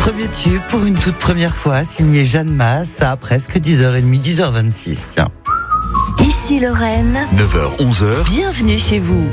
Premier tube pour une toute première fois, signé Jeanne Masse à presque 10h30, 10h26. Tiens. Ici Lorraine, 9h, 11h. bienvenue chez vous.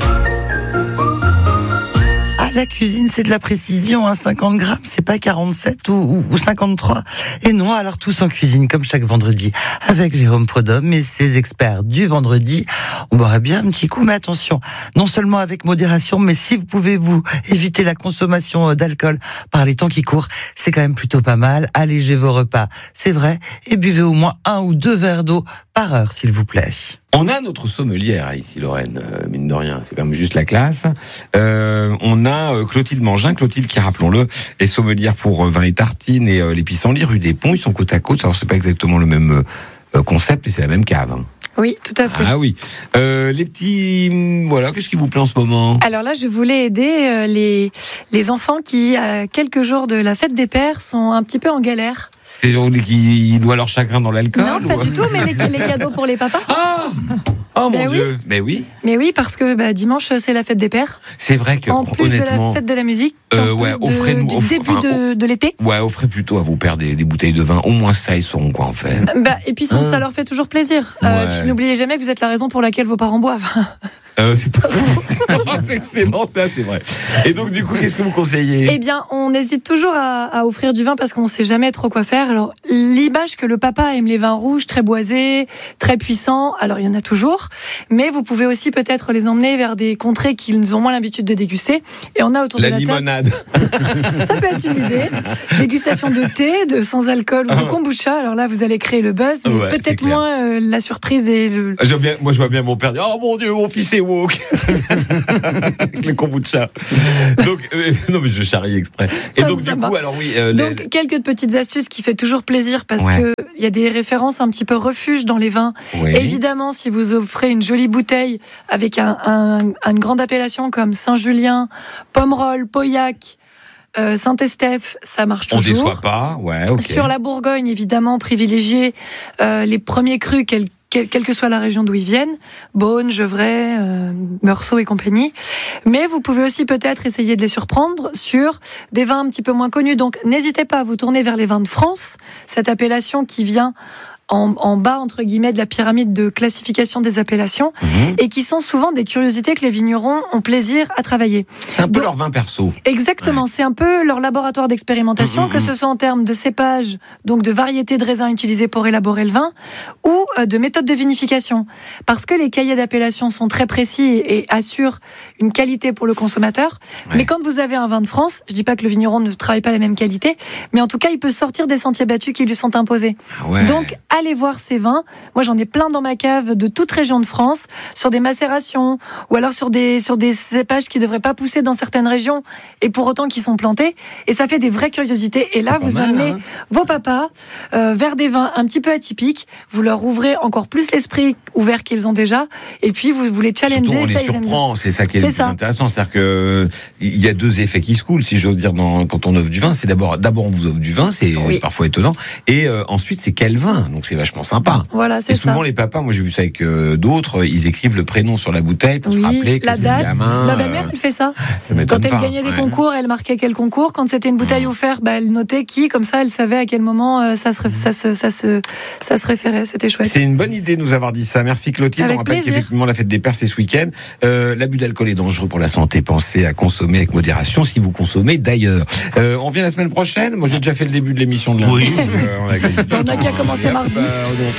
La cuisine, c'est de la précision, 50 grammes, c'est pas 47 ou 53. Et non, alors tous en cuisine, comme chaque vendredi, avec Jérôme Prudhomme et ses experts du vendredi. On boirait bien un petit coup, mais attention, non seulement avec modération, mais si vous pouvez vous éviter la consommation d'alcool par les temps qui courent, c'est quand même plutôt pas mal. Allégez vos repas, c'est vrai, et buvez au moins 1 ou 2 verres d'eau par heure, s'il vous plaît. On a notre sommelière ici, Lorraine, mine de rien, c'est quand même juste la classe. On a Clotilde Mangin, Clotilde qui, rappelons-le, est sommelière pour vin et tartines et les pissenlits rue des Ponts. Ils sont côte à côte, alors c'est pas exactement le même concept, mais c'est la même cave. Hein. Oui, tout à fait. Ah oui. Les petits... Voilà, qu'est-ce qui vous plaît en ce moment ? Alors là, je voulais aider les enfants qui, à quelques jours de la fête des pères, sont un petit peu en galère. C'est qui noient leur chagrin dans l'alcool ? Non, pas du tout, mais les cadeaux pour les papas. Oh mon Ben Dieu, mais oui. Mais oui, parce que dimanche, c'est la fête des pères. C'est vrai que, en plus honnêtement... de la fête de la musique, en plus offrez-nous... du début de l'été. Ouais, offrez plutôt à vos pères des bouteilles de vin. Au moins ça, ils sauront quoi en faire. Et puis ça leur fait toujours plaisir. Ouais. Puis n'oubliez jamais que vous êtes la raison pour laquelle vos parents boivent. C'est pas c'est excellent, ça, c'est vrai. Et donc, du coup, qu'est-ce que vous conseillez ? Eh bien, on hésite toujours à offrir du vin parce qu'on ne sait jamais trop quoi faire. Alors, l'image que le papa aime les vins rouges, très boisés, très puissants, alors il y en a toujours. Mais vous pouvez aussi peut-être les emmener vers des contrées qu'ils ont moins l'habitude de déguster. Et on a autour de la limonade. Table... Ça peut être une idée. Dégustation de thé, de sans alcool ou de kombucha. Alors là, vous allez créer le buzz, mais peut-être moins la surprise et le... Moi, je vois bien mon père dire « Oh mon Dieu, mon fils est woke !» Le kombucha. Donc, non, mais je charrie exprès. Et donc, du coup, alors oui... Donc, quelques petites astuces qui fait toujours plaisir parce que il y a des références un petit peu refuge dans les vins. Oui. Évidemment, si vous offrez une jolie bouteille avec une grande appellation comme Saint-Julien, Pomerol, Pauillac, Saint-Estèphe, ça marche toujours. On déçoit pas, ouais, ok. Sur la Bourgogne, évidemment, privilégier les premiers crus, quelle que soit la région d'où ils viennent, Beaune, Gevrey, Meursault et compagnie. Mais vous pouvez aussi peut-être essayer de les surprendre sur des vins un petit peu moins connus. Donc n'hésitez pas à vous tourner vers les vins de France, cette appellation qui vient en bas, entre guillemets, de la pyramide de classification des appellations, et qui sont souvent des curiosités que les vignerons ont plaisir à travailler. C'est un peu leur vin perso. Exactement, c'est un peu leur laboratoire d'expérimentation, que ce soit en termes de cépage, donc de variété de raisins utilisés pour élaborer le vin, ou de méthode de vinification. Parce que les cahiers d'appellation sont très précis et assurent une qualité pour le consommateur. Ouais. Mais quand vous avez un vin de France, je dis pas que le vigneron ne travaille pas la même qualité, mais en tout cas, il peut sortir des sentiers battus qui lui sont imposés. Ouais. Donc, allez voir ces vins. Moi, j'en ai plein dans ma cave de toute région de France, sur des macérations, ou alors sur des cépages qui ne devraient pas pousser dans certaines régions, et pour autant qui sont plantés. Et ça fait des vraies curiosités. Et là, vous amenez vos papas vers des vins un petit peu atypiques. Vous leur ouvrez encore plus l'esprit ouvert qu'ils ont déjà. Et puis, vous les challengez. Surtout, on les surprend. C'est ça qui est le plus intéressant. C'est-à-dire que il y a 2 effets qui se coulent, si j'ose dire, quand on offre du vin. C'est d'abord, on vous offre du vin. C'est parfois étonnant. Et ensuite, c'est quel vin. Donc, c'est vachement sympa. Voilà, c'est et souvent, les papas, moi j'ai vu ça avec d'autres, ils écrivent le prénom sur la bouteille pour se rappeler que la c'est date. Le gamin. Ma mère, elle fait ça. Quand elle gagnait des concours, elle marquait quel concours. Quand c'était une bouteille offerte, elle notait qui, comme ça, elle savait à quel moment ça se référait. C'était chouette. C'est une bonne idée de nous avoir dit ça. Merci Clotilde. Avec on rappelle plaisir. qu'effectivement, la fête des pères, c'est ce week-end. L'abus d'alcool est dangereux pour la santé. Pensez à consommer avec modération si vous consommez d'ailleurs. On revient la semaine prochaine. Moi, j'ai déjà fait le début de l'émission de lundi. Oui. On n'a qu'à commencer mardi.